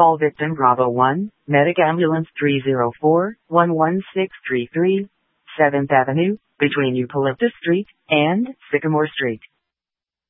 Fall victim Bravo 1, Medic Ambulance 304-11633, 7th Avenue, between Eucalyptus Street and Sycamore Street.